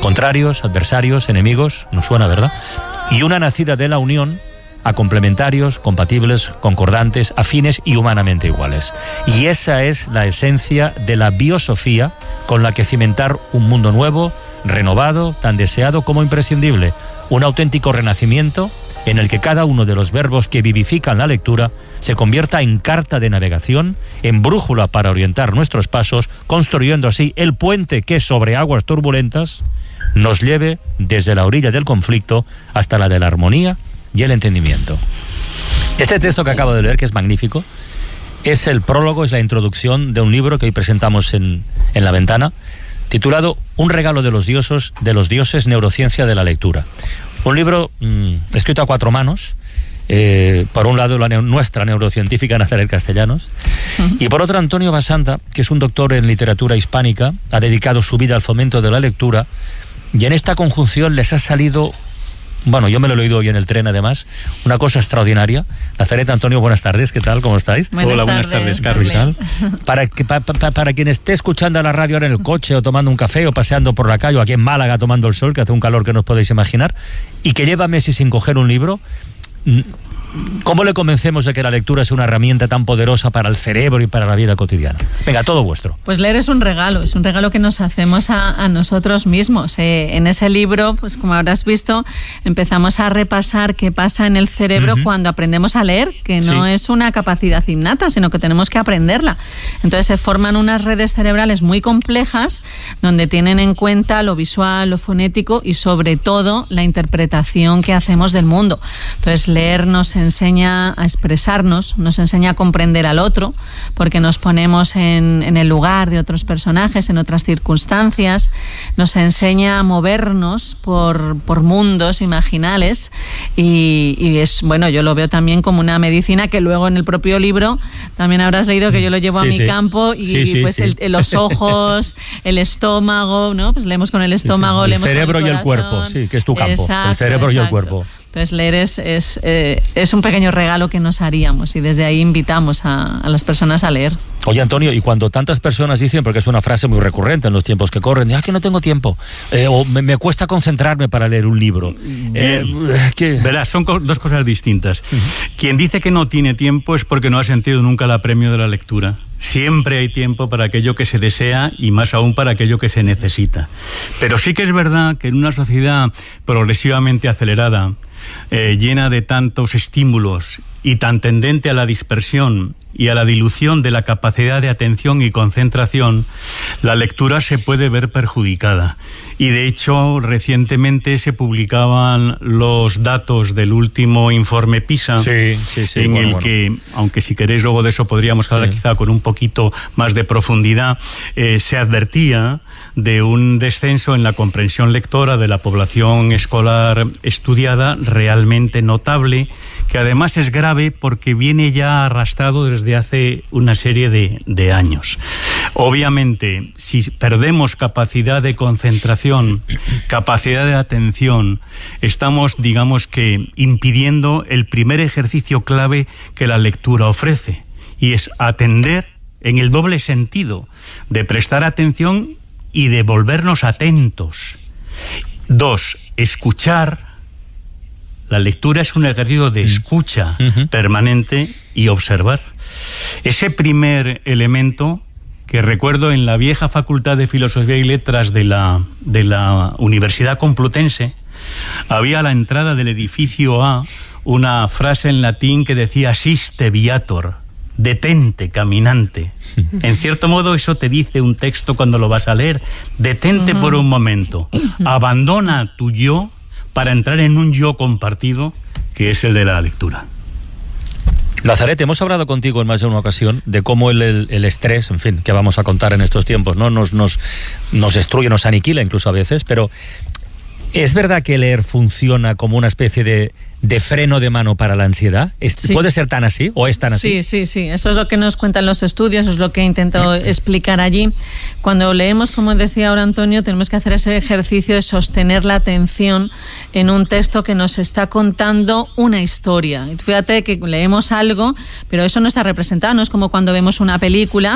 contrarios, adversarios, enemigos, nos suena, ¿verdad? Y una nacida de la unión a complementarios, compatibles, concordantes, afines y humanamente iguales. Y esa es la esencia de la biosofía con la que cimentar un mundo nuevo, renovado, tan deseado como imprescindible. Un auténtico renacimiento en el que cada uno de los verbos que vivifican la lectura se convierta en carta de navegación, en brújula para orientar nuestros pasos, construyendo así el puente que sobre aguas turbulentas nos lleve desde la orilla del conflicto hasta la de la armonía y el entendimiento. Este texto que acabo de leer, que es magnífico, es el prólogo, es la introducción de un libro que hoy presentamos en La Ventana, titulado Un regalo de los dioses, neurociencia de la lectura. Un libro escrito a 4 manos, por un lado nuestra neurocientífica Nazaret Castellanos, y por otro Antonio Basanta, que es un doctor en literatura hispánica, ha dedicado su vida al fomento de la lectura, y en esta conjunción les ha salido, bueno, yo me lo he leído hoy en el tren además, una cosa extraordinaria. Nazaret, Antonio, buenas tardes, ¿qué tal? ¿Cómo estáis? Hola, buenas tardes, Carlos. Para quien esté escuchando a la radio ahora en el coche o tomando un café o paseando por la calle o aquí en Málaga tomando el sol, que hace un calor que no os podéis imaginar, y que lleva meses sin coger un libro, ¿cómo le convencemos de que la lectura es una herramienta tan poderosa para el cerebro y para la vida cotidiana? Venga, todo vuestro. Pues leer es un regalo que nos hacemos a nosotros mismos. En ese libro, pues como habrás visto, empezamos a repasar qué pasa en el cerebro cuando aprendemos a leer, que no es una capacidad innata, sino que tenemos que aprenderla. Entonces se forman unas redes cerebrales muy complejas, donde tienen en cuenta lo visual, lo fonético y sobre todo la interpretación que hacemos del mundo. Entonces leer nos enseña a expresarnos, nos enseña a comprender al otro, porque nos ponemos en el lugar de otros personajes, en otras circunstancias, nos enseña a movernos por mundos imaginales y es, bueno, yo lo veo también como una medicina que luego en el propio libro también habrás leído que yo lo llevo a mi campo y los ojos, el estómago, ¿no? Pues leemos con el estómago, leemos el cerebro con el y el cuerpo, sí, que es tu campo. Exacto, el cerebro y el cuerpo. Entonces leer es un pequeño regalo que nos haríamos y desde ahí invitamos a las personas a leer. Oye, Antonio, y cuando tantas personas dicen, porque es una frase muy recurrente en los tiempos que corren, que no tengo tiempo, o me cuesta concentrarme para leer un libro. Verás, son dos cosas distintas. Quien dice que no tiene tiempo es porque no ha sentido nunca el apremio de la lectura. Siempre hay tiempo para aquello que se desea y más aún para aquello que se necesita. Pero sí que es verdad que en una sociedad progresivamente acelerada, llena de tantos estímulos y tan tendente a la dispersión y a la dilución de la capacidad de atención y concentración, la lectura se puede ver perjudicada. Y de hecho, recientemente se publicaban los datos del último informe PISA, en el que, aunque si queréis luego de eso podríamos hablar quizá con un poquito más de profundidad, se advertía de un descenso en la comprensión lectora de la población escolar estudiada realmente notable, que además es grave porque viene ya arrastrado desde hace una serie de años. Obviamente, si perdemos capacidad de concentración, capacidad de atención, estamos, digamos que, impidiendo el primer ejercicio clave que la lectura ofrece, y es atender en el doble sentido, de prestar atención y de volvernos atentos. 2, escuchar. La lectura es un ejercicio de escucha permanente y observar. Ese primer elemento que recuerdo en la vieja Facultad de Filosofía y Letras de la Universidad Complutense, había a la entrada del edificio A una frase en latín que decía "Siste viator", detente, caminante. En cierto modo eso te dice un texto cuando lo vas a leer. Detente por un momento, abandona tu yo para entrar en un yo compartido que es el de la lectura. Nazaret, hemos hablado contigo en más de una ocasión de cómo el estrés, en fin, que vamos a contar en estos tiempos, ¿no? Nos destruye, nos aniquila incluso a veces, pero ¿es verdad que leer funciona como una especie de de freno de mano para la ansiedad? Sí. ¿Puede ser tan así o es tan así? Sí. Eso es lo que nos cuentan los estudios, es lo que he intentado explicar allí. Cuando leemos, como decía ahora Antonio, tenemos que hacer ese ejercicio de sostener la atención en un texto que nos está contando una historia. Fíjate que leemos algo, pero eso no está representado, no es como cuando vemos una película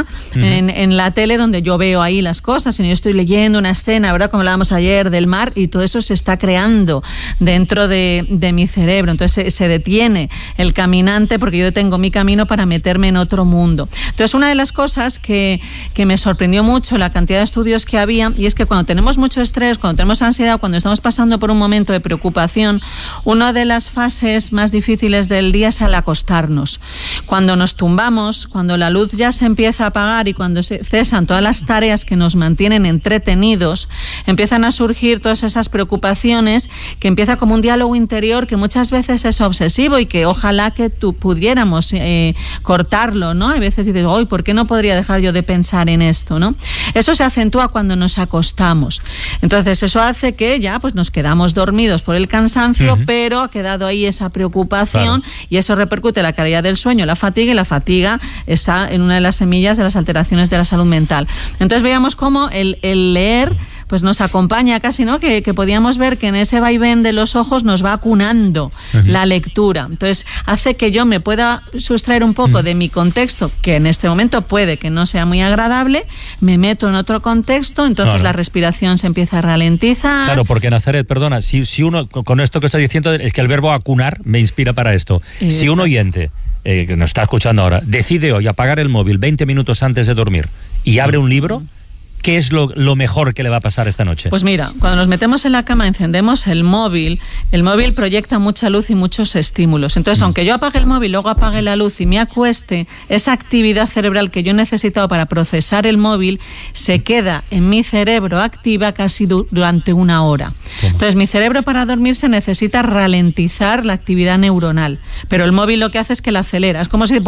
en la tele donde yo veo ahí las cosas, sino yo estoy leyendo una escena, ¿verdad? Como hablábamos ayer del mar, y todo eso se está creando dentro de mi cerebro. Entonces se detiene el caminante porque yo detengo mi camino para meterme en otro mundo. Entonces, una de las cosas que me sorprendió mucho, la cantidad de estudios que había, y es que cuando tenemos mucho estrés, cuando tenemos ansiedad, cuando estamos pasando por un momento de preocupación, una de las fases más difíciles del día es al acostarnos. Cuando nos tumbamos, cuando la luz ya se empieza a apagar y cuando se cesan todas las tareas que nos mantienen entretenidos, empiezan a surgir todas esas preocupaciones, que empieza como un diálogo interior que muchas veces es obsesivo y que ojalá que pudiéramos cortarlo, ¿no? A veces dices, hoy, ¿por qué no podría dejar yo de pensar en esto, ¿no? Eso se acentúa cuando nos acostamos. Entonces, eso hace que ya pues nos quedamos dormidos por el cansancio, pero ha quedado ahí esa preocupación, y eso repercute en la calidad del sueño, la fatiga, y la fatiga está en una de las semillas de las alteraciones de la salud mental. Entonces, veíamos cómo el leer pues nos acompaña casi, ¿no? Que podíamos ver que en ese vaivén de los ojos nos va acunando la lectura. Entonces, hace que yo me pueda sustraer un poco de mi contexto, que en este momento puede que no sea muy agradable, me meto en otro contexto, entonces la respiración se empieza a ralentizar. Claro, porque Nazaret, perdona, si uno, con esto que está diciendo, es que el verbo acunar me inspira para esto. Si un oyente que nos está escuchando ahora decide hoy apagar el móvil 20 minutos antes de dormir y abre un libro, ¿qué es lo mejor que le va a pasar esta noche? Pues mira, cuando nos metemos en la cama, encendemos el móvil proyecta mucha luz y muchos estímulos. Entonces, aunque yo apague el móvil, luego apague la luz y me acueste, esa actividad cerebral que yo he necesitado para procesar el móvil se queda en mi cerebro activa casi durante una hora. Entonces, mi cerebro para dormirse necesita ralentizar la actividad neuronal, pero el móvil lo que hace es que la acelera. Es como si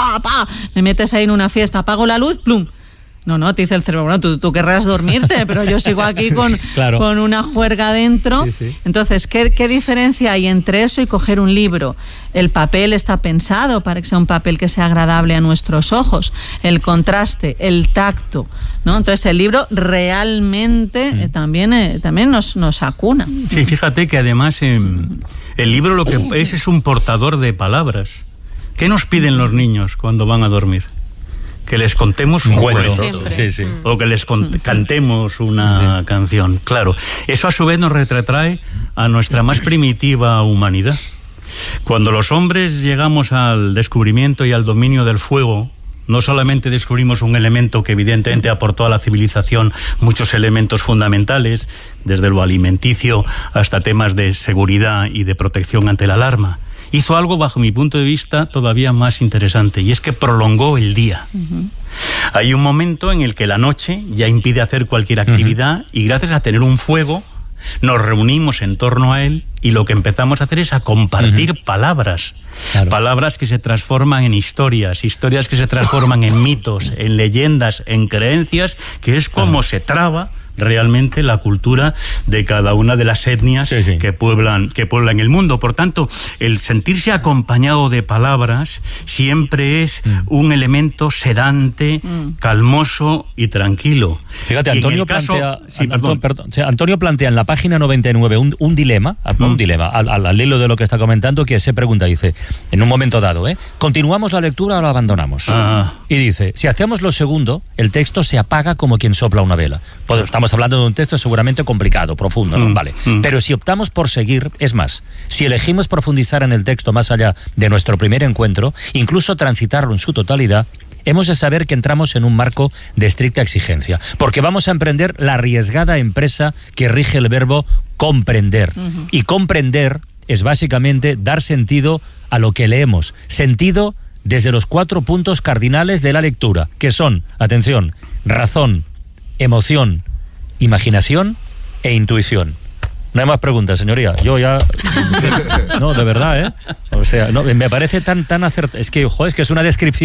me metes ahí en una fiesta, apago la luz, plum. No, te dice el cerebro, bueno, tú querrás dormirte, pero yo sigo aquí con una juerga dentro. Sí. Entonces, ¿qué diferencia hay entre eso y coger un libro? El papel está pensado para que sea un papel que sea agradable a nuestros ojos, el contraste, el tacto, ¿no? Entonces, el libro realmente también nos acuna. Sí, fíjate que además el libro lo que es un portador de palabras. ¿Qué nos piden los niños cuando van a dormir? Que les contemos un cuento, o que les cantemos una canción. Claro, eso a su vez nos retrotrae a nuestra más primitiva humanidad. Cuando los hombres llegamos al descubrimiento y al dominio del fuego, no solamente descubrimos un elemento que evidentemente aportó a la civilización muchos elementos fundamentales, desde lo alimenticio hasta temas de seguridad y de protección ante la alarma, hizo algo, bajo mi punto de vista, todavía más interesante, y es que prolongó el día. Hay un momento en el que la noche ya impide hacer cualquier actividad, y gracias a tener un fuego, nos reunimos en torno a él, y lo que empezamos a hacer es a compartir palabras. Palabras que se transforman en historias que se transforman en mitos, en leyendas, en creencias, que es como se traba realmente la cultura de cada una de las etnias que pueblan el mundo. Por tanto, el sentirse acompañado de palabras siempre es un elemento sedante, calmoso y tranquilo. Fíjate, Antonio plantea en la página 99 un dilema, al hilo de lo que está comentando, que se pregunta, dice, en un momento dado, ¿continuamos la lectura o la abandonamos? Y dice, si hacemos lo segundo, el texto se apaga como quien sopla una vela. Estamos hablando de un texto seguramente complicado, profundo, ¿no? Vale. Pero si optamos por seguir, es más, si elegimos profundizar en el texto más allá de nuestro primer encuentro, incluso transitarlo en su totalidad, hemos de saber que entramos en un marco de estricta exigencia, porque vamos a emprender la arriesgada empresa que rige el verbo comprender. Y comprender es básicamente dar sentido a lo que leemos, sentido desde los 4 puntos cardinales de la lectura, que son, atención, razón, emoción, imaginación e intuición. No hay más preguntas, señoría. Yo ya... No, de verdad, O sea, no, me parece tan acertado. Es que es una descripción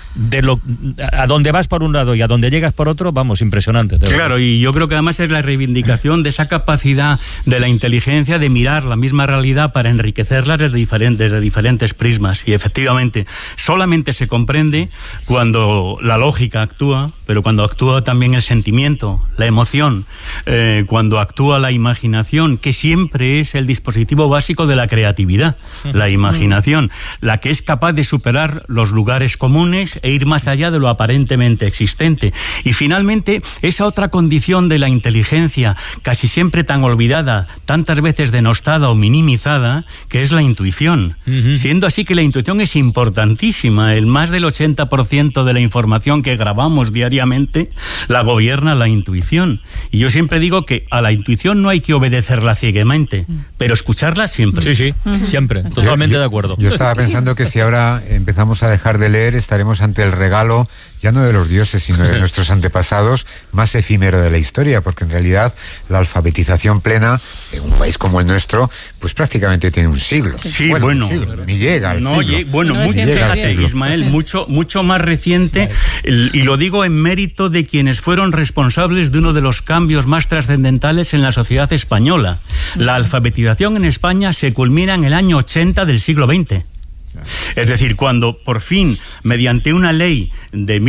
a donde vas por un lado y a donde llegas por otro, vamos, impresionante. Claro, y yo creo que además es la reivindicación de esa capacidad de la inteligencia de mirar la misma realidad para enriquecerla desde diferentes prismas. Y efectivamente, solamente se comprende cuando la lógica actúa, pero cuando actúa también el sentimiento, la emoción, cuando actúa la imaginación, que siempre es el dispositivo básico de la creatividad, la imaginación, la que es capaz de superar los lugares comunes e ir más allá de lo aparentemente existente. Y finalmente, esa otra condición de la inteligencia, casi siempre tan olvidada, tantas veces denostada o minimizada, que es la intuición. Siendo así que la intuición es importantísima. El más del 80% de la información que grabamos diariamente la gobierna la intuición. Y yo siempre digo que a la intuición no hay que obedecerla ciegamente, pero escucharla siempre. Sí, siempre. Totalmente de acuerdo. Yo estaba pensando que si ahora empezamos a dejar de leer, estaremos ante el regalo, ya no de los dioses, sino de nuestros antepasados, más efímero de la historia, porque en realidad la alfabetización plena en un país como el nuestro, pues prácticamente tiene un siglo. Sí, bueno, ni llega al siglo. Fíjate, Ismael, mucho más reciente, y lo digo en mérito de quienes fueron responsables de uno de los cambios más trascendentales en la sociedad española. La alfabetización en España se culmina en el año 80 del siglo XX. Es decir, cuando por fin, mediante una ley de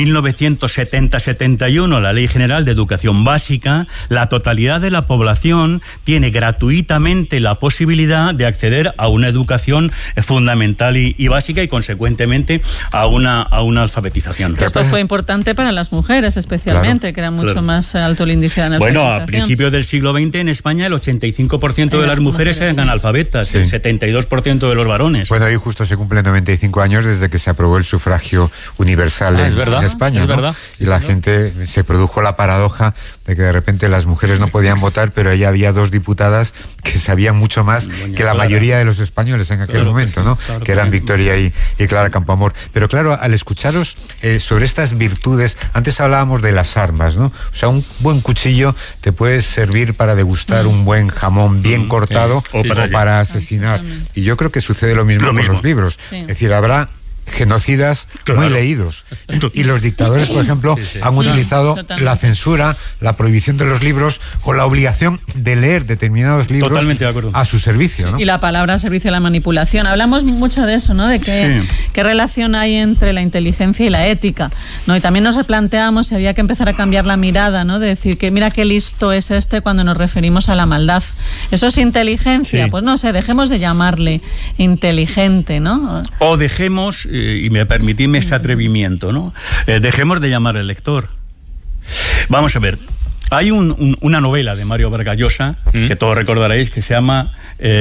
1970-71, la Ley General de Educación Básica, la totalidad de la población tiene gratuitamente la posibilidad de acceder a una educación fundamental y básica, y consecuentemente a una alfabetización. Esto fue importante para las mujeres especialmente, que era mucho más alto el índice de analfabetización. Bueno, a principios del siglo XX en España el 85% de las mujeres eran analfabetas, el 72% de los varones. Bueno, hoy justo se cumplen 95 años desde que se aprobó el sufragio universal en España, ¿no? Verdad. Y la gente, se produjo la paradoja de que de repente las mujeres no podían votar, pero ahí había 2 diputadas que sabían mucho más que la mayoría de los españoles en aquel momento, ¿no? Que eran Victoria y Clara Campoamor. Pero claro, al escucharos sobre estas virtudes, antes hablábamos de las armas, ¿no? O sea, un buen cuchillo te puede servir para degustar un buen jamón bien cortado o para asesinar. Y yo creo que sucede lo mismo con los libros. Es decir, habrá genocidas muy leídos. Y los dictadores, por ejemplo, han utilizado la censura, la prohibición de los libros o la obligación de leer determinados libros a su servicio, ¿no? Y la palabra al servicio de la manipulación. Hablamos mucho de eso, ¿no? De qué relación hay entre la inteligencia y la ética, ¿no? Y también nos replanteamos si había que empezar a cambiar la mirada, ¿no? De decir que mira qué listo es este cuando nos referimos a la maldad. ¿Eso es inteligencia? Pues no sé, dejemos de llamarle inteligente, ¿no? O dejemos, y me permitidme ese atrevimiento, ¿no? Dejemos de llamar al lector. Vamos a ver, hay una novela de Mario Vargas Llosa, que todos recordaréis, que se llama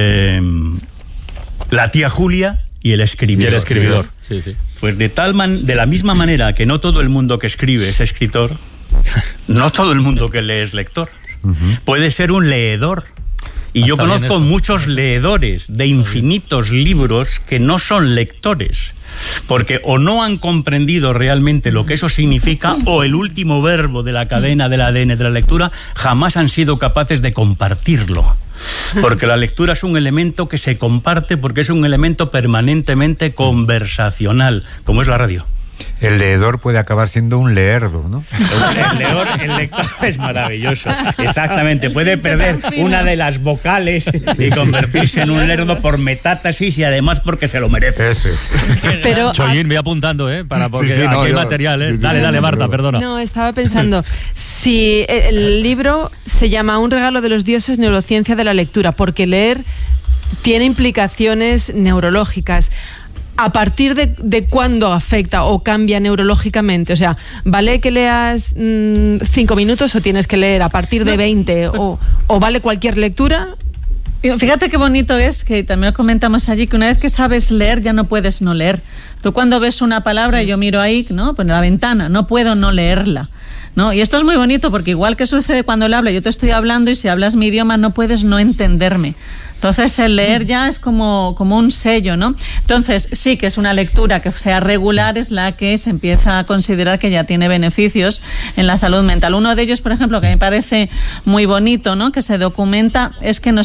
La tía Julia y el escribidor. Pues de la misma manera que no todo el mundo que escribe es escritor, no todo el mundo que lee es lector. Puede ser un leedor. Y yo conozco muchos leedores de infinitos libros que no son lectores, porque o no han comprendido realmente lo que eso significa, o el último verbo de la cadena del ADN de la lectura jamás han sido capaces de compartirlo. Porque la lectura es un elemento que se comparte, porque es un elemento permanentemente conversacional, como es la radio. El leedor puede acabar siendo un leerdo, ¿no? El lector es maravilloso. Exactamente. Puede perder una de las vocales y convertirse en un lerdo por metástasis, y además porque se lo merece. Eso es. Pero Choyín, voy apuntando, porque aquí hay material, Dale, Marta, perdona. No, estaba pensando, si el libro se llama Un regalo de los dioses, neurociencia de la lectura, porque leer tiene implicaciones neurológicas. ¿A partir de cuándo afecta o cambia neurológicamente? O sea, ¿vale que leas 5 minutos o tienes que leer a partir de 20? ¿O vale cualquier lectura? Fíjate qué bonito es, que también lo comentamos allí, que una vez que sabes leer ya no puedes no leer. Tú cuando ves una palabra, yo miro ahí, ¿no? Pues en la ventana, no puedo no leerla, ¿no? Y esto es muy bonito, porque igual que sucede cuando le hablo, yo te estoy hablando y si hablas mi idioma no puedes no entenderme. Entonces el leer ya es como un sello, ¿no? Entonces sí que es una lectura que sea regular, es la que se empieza a considerar que ya tiene beneficios en la salud mental. Uno de ellos, por ejemplo, que me parece muy bonito, ¿no? Que se documenta, es que nos ayuda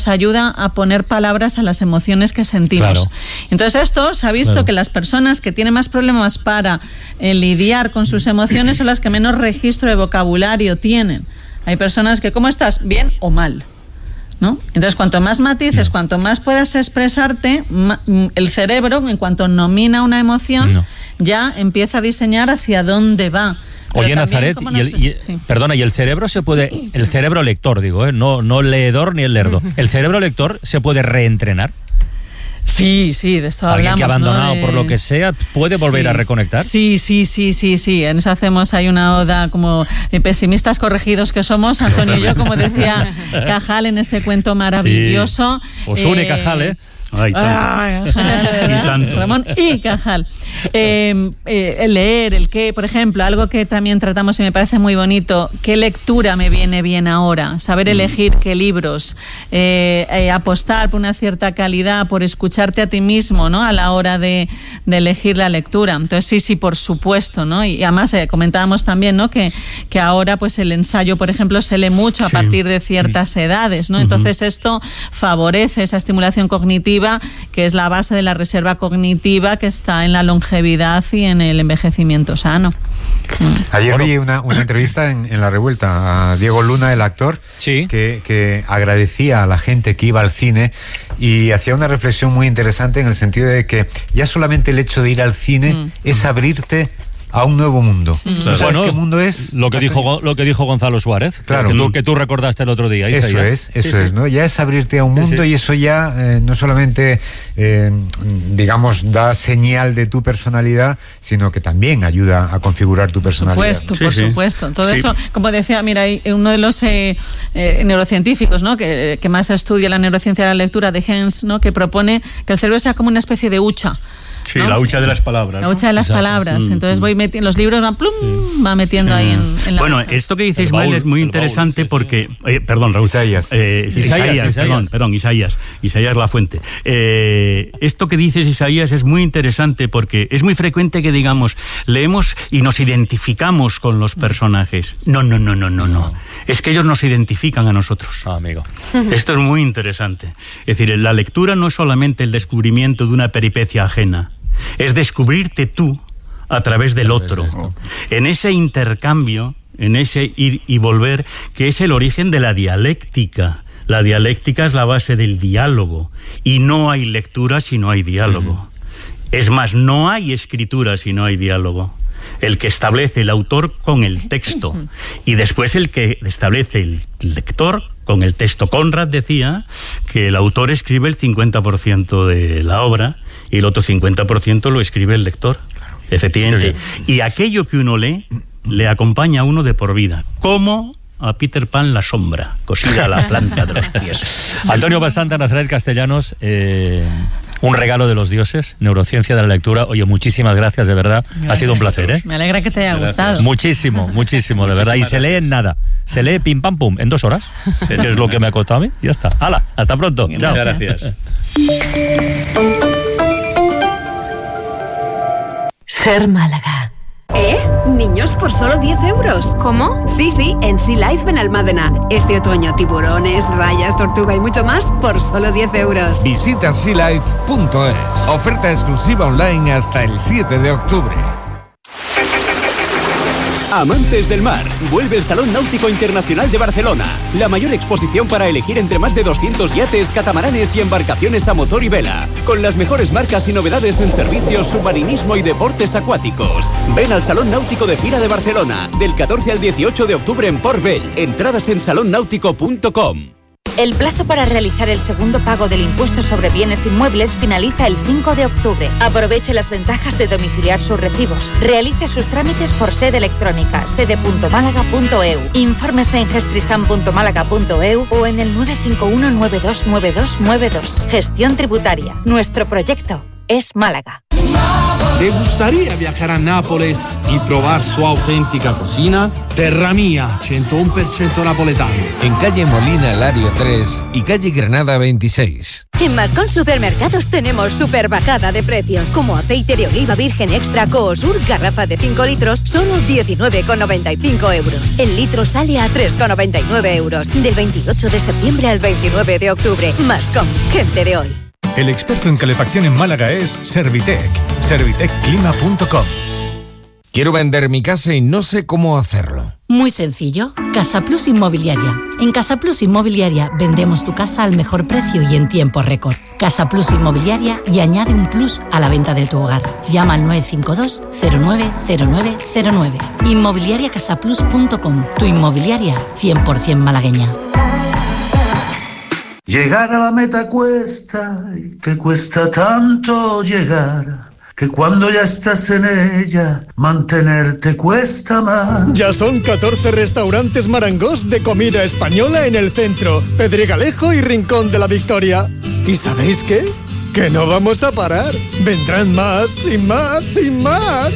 ayuda a poner palabras a las emociones que sentimos. Claro. Entonces esto se ha visto que las personas que tienen más problemas para lidiar con sus emociones son las que menos registro de vocabulario tienen. Hay personas que, ¿cómo estás? ¿Bien o mal? ¿No? Entonces, cuanto más matices, cuanto más puedas expresarte, el cerebro, en cuanto nomina una emoción, ya empieza a diseñar hacia dónde va. Oye, Nazaret, perdona, ¿y el cerebro se puede, el cerebro lector, digo, no leedor ni el lerdo, el cerebro lector se puede reentrenar? Sí, de esto hablamos. Alguien que ha abandonado, ¿no? Por lo que sea, ¿puede volver a reconectar? Sí. En eso hacemos, hay una oda como pesimistas corregidos que somos, Antonio y yo, como decía Cajal en ese cuento maravilloso. Sí. Os une Cajal, ¿eh? Ay, tanto. Ramón y Cajal. El leer, el qué, por ejemplo, algo que también tratamos y me parece muy bonito, ¿qué lectura me viene bien ahora? Saber elegir qué libros, apostar por una cierta calidad, por escucharte a ti mismo, ¿no? A la hora de elegir la lectura. Entonces, sí, por supuesto, ¿no? Y además comentábamos también, ¿no? Que ahora, pues el ensayo, por ejemplo, se lee mucho a partir de ciertas edades, ¿no? Entonces, esto favorece esa estimulación cognitiva, que es la base de la reserva cognitiva que está en la longevidad y en el envejecimiento sano. Ayer vi una entrevista en La Revuelta a Diego Luna, el actor, que agradecía a la gente que iba al cine y hacía una reflexión muy interesante en el sentido de que ya solamente el hecho de ir al cine es abrirte a un nuevo mundo. Claro. ¿Sabes qué mundo es? Lo que dijo Gonzalo Suárez, claro. que tú recordaste el otro día. Eso es, ¿no? Ya es abrirte a un mundo y eso ya no solamente, digamos, da señal de tu personalidad, sino que también ayuda a configurar tu personalidad. Por supuesto. Todo eso, como decía, mira, hay uno de los neurocientíficos, ¿no? que más estudia la neurociencia de la lectura, de Hens, ¿no? Que propone que el cerebro sea como una especie de hucha. Sí, ¿no? La hucha de las palabras. La hucha de las palabras. Entonces voy metiendo, los libros van, va metiendo ahí en la Bueno, hucha. Esto que dice Ismael es muy interesante porque... perdón, Raúl. Isaías. Isaías la fuente. Esto que dices, Isaías, es muy interesante porque es muy frecuente que digamos, leemos y nos identificamos con los personajes. No. Es que ellos nos identifican a nosotros. Amigo. Esto es muy interesante. Es decir, la lectura no es solamente el descubrimiento de una peripecia ajena, es descubrirte tú a través del otro, en ese intercambio, en ese ir y volver, que es el origen de la dialéctica. La dialéctica es la base del diálogo, y no hay lectura si no hay diálogo. Es más, no hay escritura si no hay diálogo. El que establece el autor con el texto, y después el que establece el lector con el texto. Conrad decía que el autor escribe el 50% de la obra y el otro 50% lo escribe el lector. Claro. Efectivamente. Y aquello que uno lee le acompaña a uno de por vida. Como a Peter Pan la sombra, cosida a la planta de los pies. Antonio Basanta, Nazaret Castellanos, un regalo de los dioses, neurociencia de la lectura. Oye, muchísimas gracias, de verdad. Ha sido un placer, ¿eh? Me alegra que te haya gustado. Muchísimo, de verdad. Y se lee en nada. Se lee pim pam pum en 2 horas, que es lo que me ha costado a mí. Ya está. ¡Hala! Hasta pronto. Muchas gracias. Ser Málaga. Niños por solo 10 euros. ¿Cómo? Sí, en Sea Life Benalmádena. Este otoño, tiburones, rayas, tortuga y mucho más por solo 10 euros. Visita sealife.es. Oferta exclusiva online hasta el 7 de octubre. Amantes del mar, vuelve el Salón Náutico Internacional de Barcelona. La mayor exposición para elegir entre más de 200 yates, catamaranes y embarcaciones a motor y vela. Con las mejores marcas y novedades en servicios, submarinismo y deportes acuáticos. Ven al Salón Náutico de Fira de Barcelona, del 14 al 18 de octubre en Port Vell. Entradas en salonnáutico.com. El plazo para realizar el segundo pago del impuesto sobre bienes inmuebles finaliza el 5 de octubre. Aproveche las ventajas de domiciliar sus recibos. Realice sus trámites por sede electrónica, sede.málaga.eu. Infórmese en gestrisan.málaga.eu o en el 951-929292. Gestión tributaria. Nuestro proyecto es Málaga. ¿Te gustaría viajar a Nápoles y probar su auténtica cocina? Terra Mía, 101% napoletano. En calle Molina Lario 3 y calle Granada 26. En Mascón Supermercados tenemos super bajada de precios, como aceite de oliva virgen extra Coosur, garrafa de 5 litros, solo 19,95 euros. El litro sale a 3,99 euros. Del 28 de septiembre al 29 de octubre. Mascón, gente de hoy. El experto en calefacción en Málaga es Servitec. Servitecclima.com. Quiero vender mi casa y no sé cómo hacerlo. Muy sencillo. Casa Plus Inmobiliaria. En Casa Plus Inmobiliaria vendemos tu casa al mejor precio y en tiempo récord. Casa Plus Inmobiliaria y añade un plus a la venta de tu hogar. Llama al 952 090909. Inmobiliariacasaplus.com. Tu inmobiliaria 100% malagueña. Llegar a la meta cuesta, y te cuesta tanto llegar, que cuando ya estás en ella, mantenerte cuesta más. Ya son 14 restaurantes Marangos de comida española en el centro, Pedregalejo y Rincón de la Victoria. ¿Y sabéis qué? Que no vamos a parar. Vendrán más y más y más.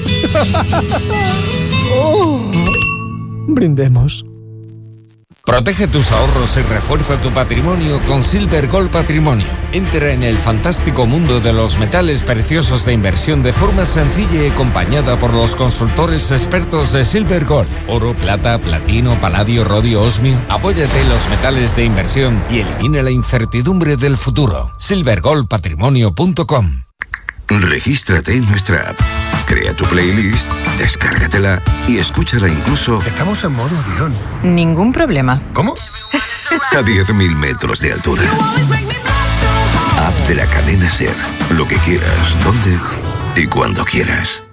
Oh. Brindemos. Protege tus ahorros y refuerza tu patrimonio con Silver Gold Patrimonio. Entra en el fantástico mundo de los metales preciosos de inversión de forma sencilla y acompañada por los consultores expertos de Silver Gold. Oro, plata, platino, paladio, rodio, osmio. Apóyate en los metales de inversión y elimina la incertidumbre del futuro. silvergoldpatrimonio.com. Regístrate en nuestra app. Crea tu playlist, descárgatela y escúchala incluso... Estamos en modo avión. Ningún problema. ¿Cómo? A 10.000 metros de altura. App de la cadena SER. Lo que quieras, donde y cuando quieras.